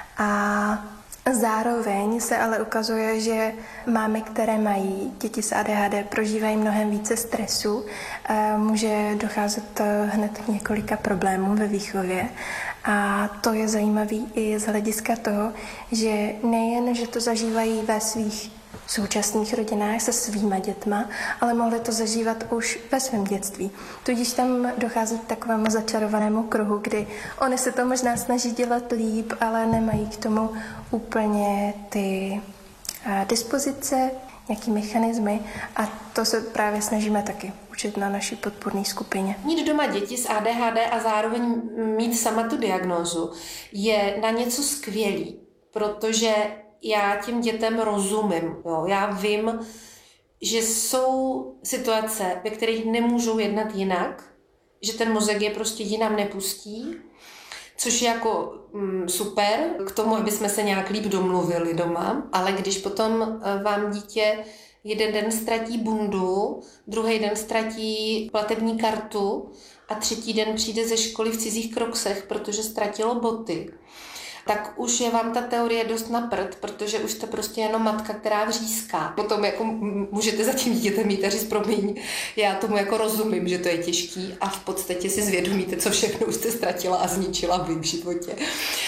A zároveň se ale ukazuje, že mámy, které mají děti s A D H D, prožívají mnohem více stresu, může docházet hned k několika problémům ve výchově. A to je zajímavé i z hlediska toho, že nejen, že to zažívají ve svých současných rodinách se svýma dětma, ale mohli to zažívat už ve svém dětství. Tudíž tam dochází k takovému začarovanému kruhu, kdy oni se to možná snaží dělat líp, ale nemají k tomu úplně ty dispozice, nějaký mechanismy, a to se právě snažíme taky učit na naší podpůrné skupině. Mít doma děti s A D H D a zároveň mít sama tu diagnózu je na něco skvělý, protože já těm dětem rozumím. Jo. Já vím, že jsou situace, ve kterých nemůžou jednat jinak, že ten mozek je prostě jinam nepustí, což je jako mm, super k tomu, aby jsme se nějak líp domluvili doma, ale když potom vám dítě jeden den ztratí bundu, druhý den ztratí platební kartu a třetí den přijde ze školy v cizích kroksech, protože ztratilo boty, tak už je vám ta teorie dost na prd, protože už jste prostě jenom matka, která vříská. Potom jako můžete za tím dítětem mít a říct, promiň, já tomu jako rozumím, že to je těžký, a v podstatě si zvědomíte, co všechno už jste ztratila a zničila vy v životě.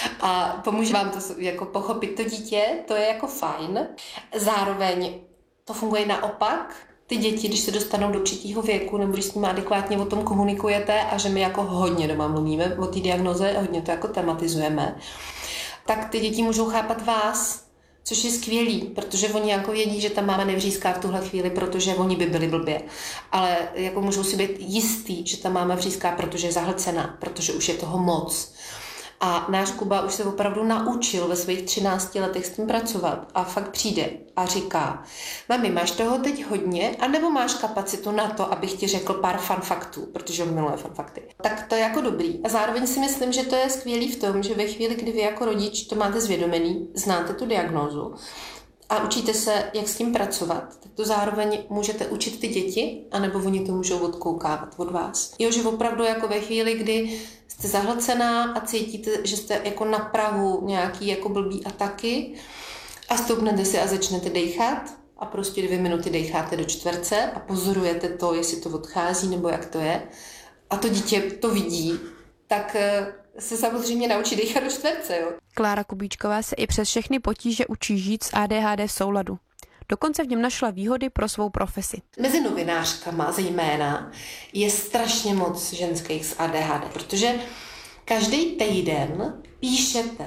A pomůže vám to jako pochopit to dítě, to je jako fajn. Zároveň to funguje naopak. Ty děti, když se dostanou do určitého věku, nebo když s nimi adekvátně o tom komunikujete, a že my jako hodně doma mluvíme o té diagnoze, hodně to jako tematizujeme, tak ty děti můžou chápat vás, což je skvělý, protože oni jako vědí, že ta máma nevříská v tuhle chvíli, protože oni by byli blbě. Ale jako můžou si být jistý, že ta máma vříská, protože je zahlcená, protože už je toho moc. A náš Kuba už se opravdu naučil ve svých třinácti letech s tím pracovat a fakt přijde a říká: mami, máš toho teď hodně, anebo máš kapacitu na to, abych ti řekl pár fun faktů, protože on miluje fun fakty. Tak to je jako dobrý. A zároveň si myslím, že to je skvělý v tom, že ve chvíli, kdy vy jako rodič to máte zvědomený, znáte tu diagnózu a učíte se, jak s tím pracovat, tak to zároveň můžete učit ty děti, anebo oni to můžou odkoukávat od vás. Jo, že opravdu jako ve chvíli, kdy jste zahlcená a cítíte, že jste jako na prahu nějaký jako blbý ataky a stoupnete si a začnete dejchat a prostě dvě minuty dejcháte do čtverce a pozorujete to, jestli to odchází nebo jak to je, a to dítě to vidí, tak se samozřejmě naučí dejchat do čtverce. Jo. Klára Kubíčková se i přes všechny potíže učí žít s A D H D v souladu. Dokonce v něm našla výhody pro svou profesi. Mezi novinářkama zejména je strašně moc ženských s A D H D, protože každý týden píšete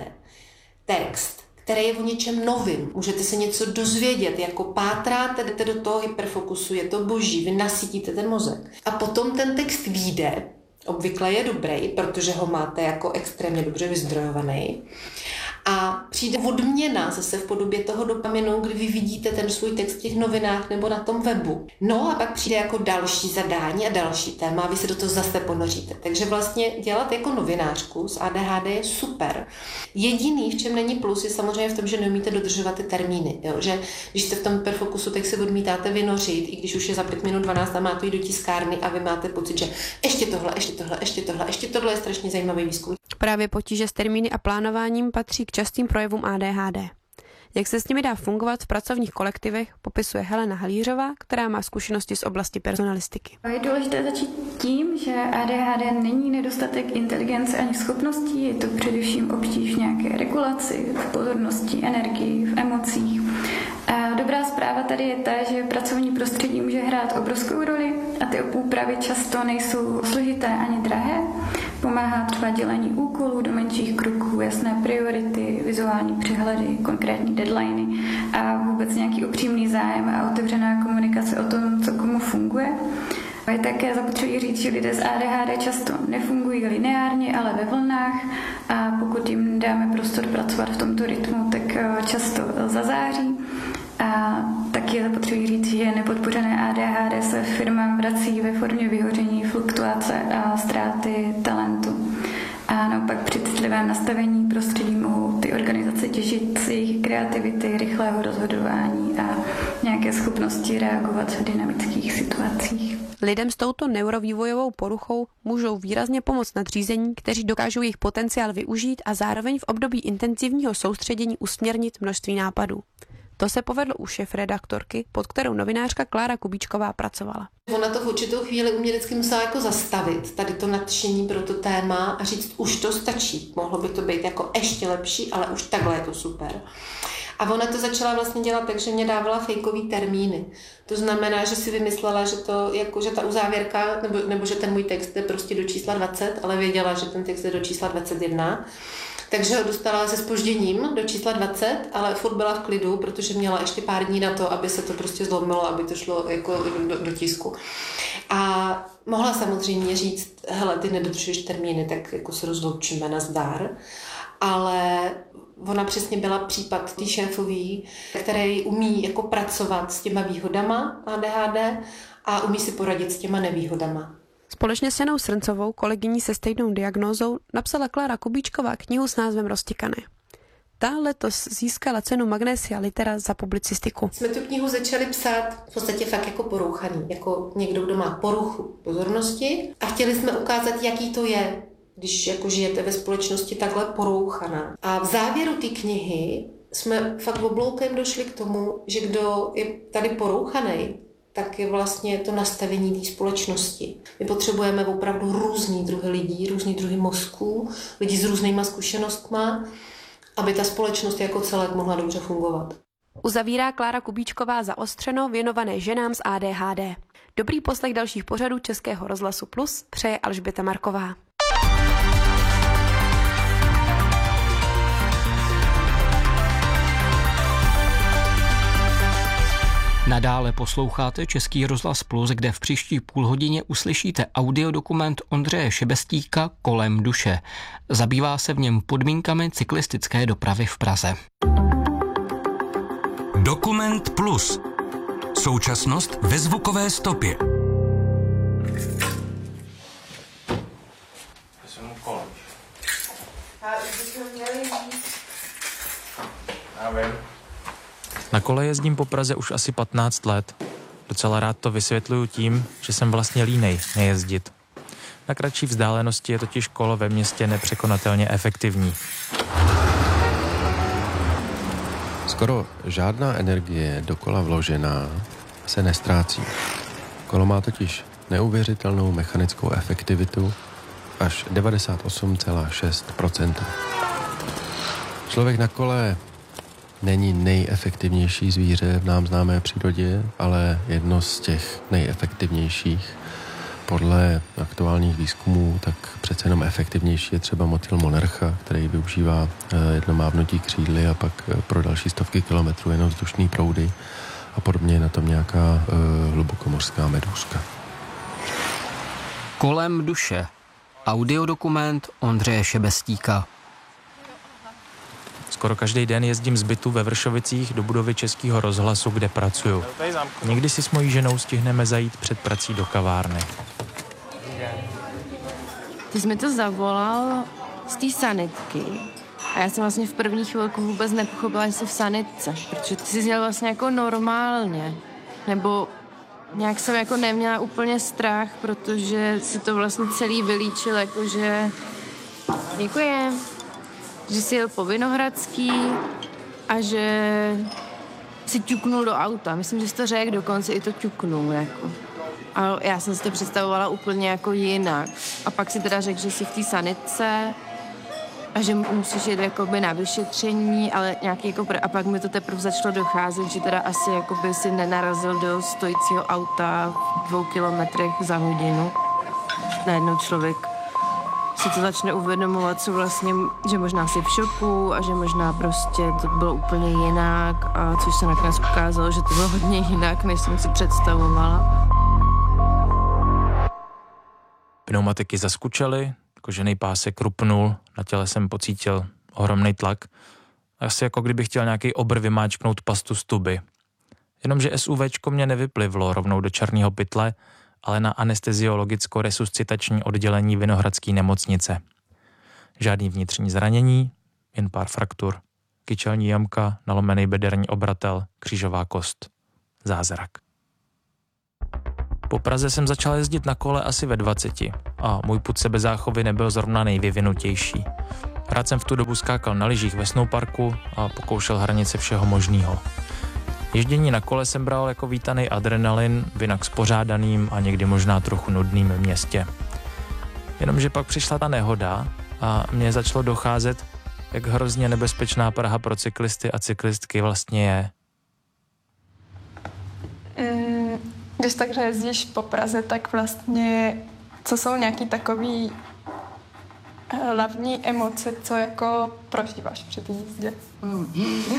text, který je o něčem novým. Můžete se něco dozvědět, jako pátráte, jdete do toho hyperfokusu, je to boží, vy nasytíte ten mozek. A potom ten text vyjde, obvykle je dobrý, protože ho máte jako extrémně dobře vyzdrojovaný. A přijde odměna zase v podobě toho dopaminu, kdy vy vidíte ten svůj text v těch novinách nebo na tom webu. No a pak přijde jako další zadání a další téma a vy se do toho zase ponoříte. Takže vlastně dělat jako novinářku s A D H D je super. Jediný, v čem není plus, je samozřejmě v tom, že neumíte dodržovat ty termíny. Jo? Že když jste v tom hyperfokusu, tak se odmítáte vynořit, i když už je za pět minut dvanáct a máte jít do tiskárny a vy máte pocit, že ještě tohle, ještě tohle, ještě tohle, ještě tohle je strašně zajímavý výzkum. Právě potíže s termíny a plánováním patří k častým projevům A D H D. Jak se s nimi dá fungovat v pracovních kolektivech, popisuje Helena Halířová, která má zkušenosti z oblasti personalistiky. Je důležité začít tím, že A D H D není nedostatek inteligence ani schopností, je to především obtíž v nějaké regulaci, v pozornosti, energii, v emocích. A dobrá zpráva tady je ta, že pracovní prostředí může hrát obrovskou roli a ty úpravy často nejsou složité ani drahé. Pomáhá třeba dělení úkolů do menších kroků, jasné priority, vizuální přehledy, konkrétní deadliny a vůbec nějaký upřímný zájem a otevřená komunikace o tom, co komu funguje. Je také zapotřebí říct, že lidé s A D H D často nefungují lineárně, ale ve vlnách a pokud jim dáme prostor pracovat v tomto rytmu, tak často zazáří. A taky je zapotřebí říct, že nepodpořené A D H D se firmám vrací ve formě vyhoření, fluktuace a ztráty talentu. A naopak při citlivém nastavení prostředí mohou ty organizace těžit z jejich kreativity, rychlého rozhodování a nějaké schopnosti reagovat v dynamických situacích. Lidem s touto neurovývojovou poruchou můžou výrazně pomoct nadřízení, kteří dokážou jejich potenciál využít a zároveň v období intenzivního soustředění usměrnit množství nápadů. To se povedlo u šéfredaktorky, pod kterou novinářka Klára Kubíčková pracovala. Ona to v určitou chvíli u mě vždycky musela jako zastavit, tady to nadšení pro to téma a říct, už to stačí. Mohlo by to být jako ještě lepší, ale už takhle je to super. A ona to začala vlastně dělat tak, že mě dávala fejkový termíny. To znamená, že si vymyslela, že to jako, že ta uzávěrka, nebo, nebo že ten můj text je prostě do čísla dvacet, ale věděla, že ten text je do čísla dvacet jedna. Takže ho dostala se zpožděním do čísla dvacet, ale furt byla v klidu, protože měla ještě pár dní na to, aby se to prostě zlomilo, aby to šlo jako do, do tisku. A mohla samozřejmě říct, hele, ty nedodržuješ termíny, tak jako se rozloučíme, nazdar. Ale ona přesně byla případ tý šéfový, který umí jako pracovat s těma výhodama A D H D a umí si poradit s těma nevýhodama. Společně s Janou Srncovou, kolegyní se stejnou diagnózou, napsala Klára Kubíčková knihu s názvem Roztěkané. Ta letos získala cenu Magnesia Litera za publicistiku. Jsme tu knihu začali psát v podstatě fakt jako porouchaný, jako někdo, kdo má poruchu pozornosti a chtěli jsme ukázat, jaký to je, když jako žijete ve společnosti takhle porouchaná. A v závěru té knihy jsme fakt obloukem došli k tomu, že kdo je tady porouchaný, tak je vlastně to nastavení té společnosti. My potřebujeme opravdu různý druhy lidí, různý druhy mozků, lidi s různýma zkušenostma, aby ta společnost jako celek mohla dobře fungovat. Uzavírá Klára Kubíčková Zaostřeno věnované ženám s A D H D. Dobrý poslech dalších pořadů Českého rozhlasu Plus přeje Alžběta Marková. Nadále posloucháte Český rozhlas Plus, kde v příští půlhodině uslyšíte audiodokument Ondřeje Šebestíka Kolem duše. Zabývá se v něm podmínkami cyklistické dopravy v Praze. Dokument Plus. Současnost ve zvukové stopě. Na kole jezdím po Praze už asi patnáct let. Docela rád to vysvětluju tím, že jsem vlastně línej nejezdit. Na kratší vzdálenosti je totiž kolo ve městě nepřekonatelně efektivní. Skoro žádná energie do kola vložená se nestrácí. Kolo má totiž neuvěřitelnou mechanickou efektivitu až devadesát osm celá šest procenta. Člověk na kole není nejefektivnější zvíře v nám známé přírodě, ale jedno z těch nejefektivnějších. Podle aktuálních výzkumů tak přece jenom efektivnější je třeba motýl monarcha, který využívá jedno mávnutí křídly a pak pro další stovky kilometrů jenom vzdušný proudy a podobně je na tom nějaká uh, hlubokomořská medúzka. Kolem duše. Audiodokument Ondřeje Šebestíka. Skoro každý den jezdím z bytu ve Vršovicích do budovy Českého rozhlasu, kde pracuju. Někdy si s mojí ženou stihneme zajít před prací do kavárny. Ty jsi mi to zavolal z té sanitky a já jsem vlastně v první chvilku vůbec nepochopila, že jsi v sanitce, protože ty jsi dělal vlastně jako normálně, nebo nějak jsem jako neměla úplně strach, protože si to vlastně celý vylíčil, jakože děkujem, že jsi jel po Vinohradský a že si ťuknul do auta. Myslím, že jsi to řekl dokonce, i to ťuknul, jako. A já jsem si to představovala úplně jako jinak. A pak si teda řekl, že jsi v té sanitce a že musíš jít jakoby na vyšetření, ale nějaký jako pr- a pak mi to teprve začalo docházet, že teda asi jakoby si nenarazil do stojícího auta v dvou kilometrech za hodinu. Najednou člověk si to začne uvědomovat, co vlastně, že možná jsi v šoku a že možná prostě to bylo úplně jinak, a což se nakonec ukázalo, že to bylo hodně jinak, než jsem si představovala. Pneumatiky zaskučely, kožený pásek rupnul, na těle jsem pocítil ohromný tlak. Asi jako kdybych chtěl nějaký obr vymáčknout pastu z tuby. Jenomže SUVčko mě nevyplivlo rovnou do černého pytle, ale na anesteziologicko-resuscitační oddělení Vinohradské nemocnice. Žádný vnitřní zranění, jen pár fraktur, kyčelní jamka, nalomený bederní obratel, křížová kost. Zázrak. Po Praze jsem začal jezdit na kole asi ve dvaceti a můj pud sebezáchovy nebyl zrovna nejvyvinutější. Rád jsem v tu dobu skákal na lyžích ve snowparku a pokoušel hranice všeho možného. Ježdění na kole jsem bral jako vítaný adrenalin v jinak spořádaným a někdy možná trochu nudným městě. Jenomže pak přišla ta nehoda a mně začalo docházet, jak hrozně nebezpečná Praha pro cyklisty a cyklistky vlastně je. Mm, když takhle jezdíš po Praze, tak vlastně co jsou nějaký takový hlavní emoce, co jako prožíváš při té jízdě? Mm.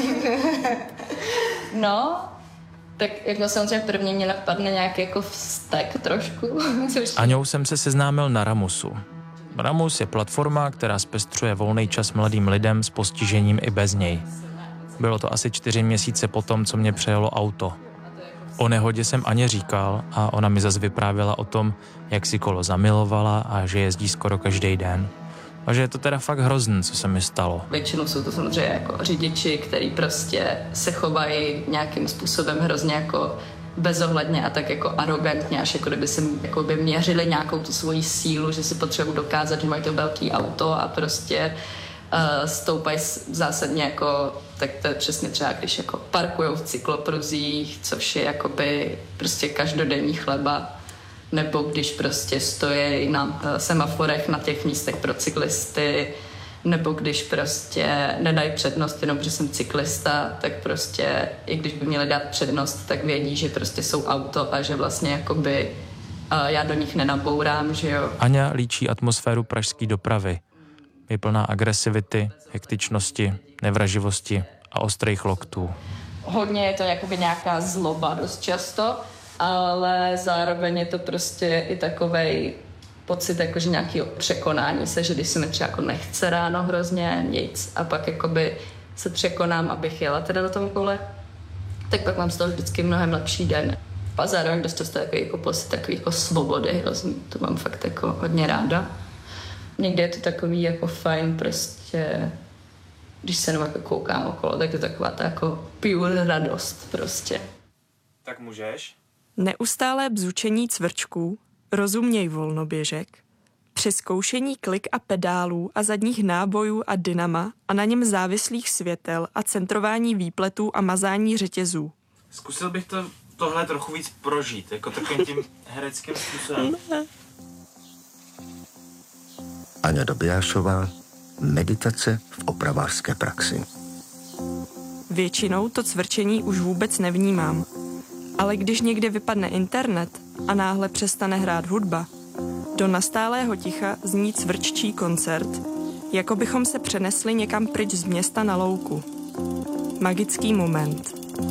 No, tak jako samozřejmě první mě napadne nějaký jako vztek trošku. S Aňou jsem se seznámil na Ramusu. Ramus je platforma, která zpestřuje volný čas mladým lidem s postižením i bez něj. Bylo to asi čtyři měsíce potom, co mě přejelo auto. O nehodě jsem Aně říkal a ona mi zase vyprávěla o tom, jak si kolo zamilovala a že jezdí skoro každý den. A že je to teda fakt hrozný, co se mi stalo. Většinou jsou to samozřejmě jako řidiči, který prostě se chovají nějakým způsobem hrozně jako bezohledně a tak jako arrogantně, až jako kdyby si jako by měřili nějakou tu svoji sílu, že si potřebují dokázat, že mají to velký auto a prostě uh, stoupají zásadně jako, tak to je přesně třeba, když jako parkujou v cyklopruzích, což je jakoby prostě každodenní chleba, nebo když prostě stojí na semaforech na těch místech pro cyklisty, nebo když prostě nedají přednost jenom, že jsem cyklista, tak prostě i když by měli dát přednost, tak vědí, že prostě jsou auto a že vlastně jakoby uh, já do nich nenabourám, že jo. Aňa líčí atmosféru pražské dopravy. Je plná agresivity, hektičnosti, nevraživosti a ostrých loktů. Hodně je to jakoby nějaká zloba dost často, ale zároveň je to prostě i takovej pocit jakože nějakého překonání se, že když se mi třeba jako nechce ráno hrozně nic a pak jakoby se překonám, abych jela teda na tom kole, tak pak mám z toho vždycky mnohem lepší den. A zároveň dost často takový jako pocit takový jako svobody hrozný, to mám fakt jako hodně ráda. Někdy je to takový jako fajn prostě, když se jenom jako koukám okolo, tak je to taková ta jako pure radost prostě. Tak můžeš? Neustálé bzučení cvrčků, rozuměj volnoběžek, přezkoušení klik a pedálů a zadních nábojů a dynama a na něm závislých světel a centrování výpletů a mazání řetězů. Zkusil bych to, tohle trochu víc prožít, jako takovým tím hereckým způsobem. Aňa Dobijášová, meditace v opravářské praxi. Většinou to cvrčení už vůbec nevnímám. Ale když někde vypadne internet a náhle přestane hrát hudba, do nastálého ticha zní cvrččí koncert, jako bychom se přenesli někam pryč z města na louku. Magický moment.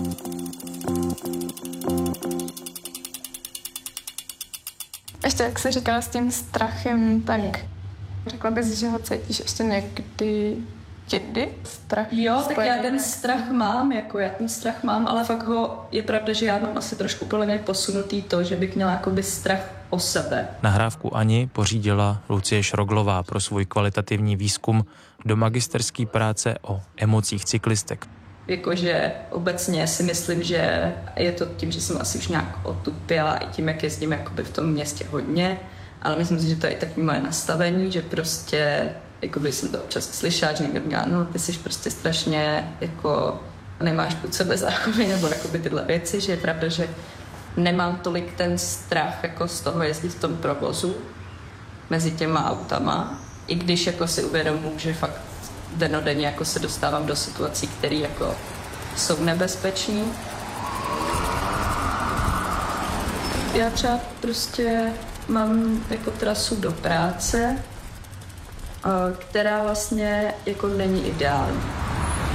Ještě jak jsi říkala s tím strachem, tak řekla bys, že ho cítíš ještě někdy Jindy? Strach? Jo, tak já ten nějak... strach mám, jako já ten strach mám, ale fakt ho, je pravda, že já mám asi trošku podle mě posunutý to, že bych měla jakoby strach o sebe. Nahrávku Ani pořídila Lucie Šroglová pro svůj kvalitativní výzkum do magisterské práce o emocích cyklistek. Jakože obecně si myslím, že je to tím, že jsem asi už nějak otupěla i tím, jak jezdím jakoby v tom městě hodně, ale myslím si, že to je i takový moje nastavení, že prostě jakoby jsem to občas slyšela, že někdo říká, no ty jsi prostě strašně jako nemáš pod sebe záchovy nebo jakoby tyhle věci, že je pravda, že nemám tolik ten strach jako z toho jezdit v tom provozu mezi těma autama, i když jako si uvědomuji, že fakt denodenně jako se dostávám do situací, které jako jsou nebezpečné. Já třeba prostě mám jako trasu do práce, která vlastně jako není ideální.